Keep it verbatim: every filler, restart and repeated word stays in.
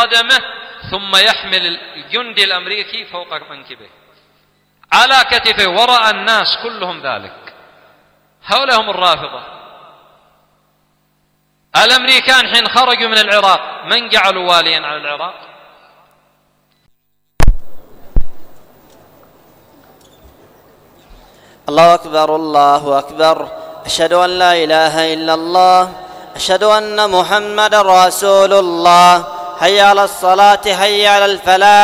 قدمه ثم يحمل الجندي الأمريكي فوق منكبه على كتفه، ورأى الناس كلهم ذلك. هؤلاء هم الرافضة. الأمريكان حين خرجوا من العراق من جعلوا واليا على العراق؟ الله أكبر الله أكبر، أشهد أن لا إله إلا الله، أشهد أن محمد رسول الله. حي على الصلاة، حي على الفلاح.